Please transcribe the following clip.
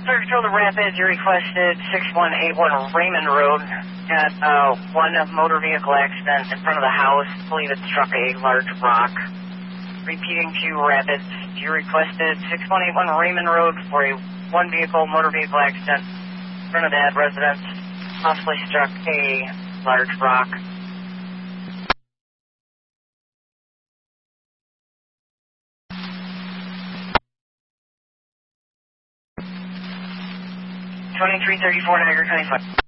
Third Control to Rapids, you requested 6181 Raymond Road. Got one motor vehicle accident in front of the house. I believe it struck a large rock. Repeating to Rapids, you requested 6181 Raymond Road for a one vehicle motor vehicle accident in front of that residence. Possibly struck a large rock. $2334 Niagara County 5.